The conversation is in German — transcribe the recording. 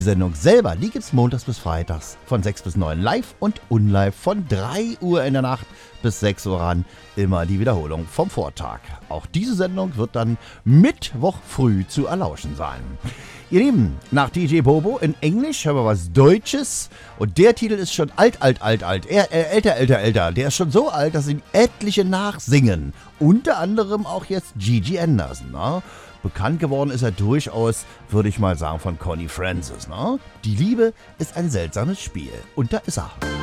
Die Sendung selber, die gibt's montags bis freitags von 6 bis 9 live und unlive von 3 Uhr in der Nacht bis 6 Uhr ran. Immer die Wiederholung vom Vortag. Auch diese Sendung wird dann Mittwoch früh zu erlauschen sein. Ihr Lieben, nach DJ Bobo in Englisch hören wir was Deutsches. Und der Titel ist schon alt. Älter. Der ist schon so alt, dass ihn etliche nachsingen. Unter anderem auch jetzt Gigi Anderson. Ne? Bekannt geworden ist er durchaus, würde ich mal sagen, von Connie Francis. Ne? Die Liebe ist ein seltsames Spiel. Und da ist er.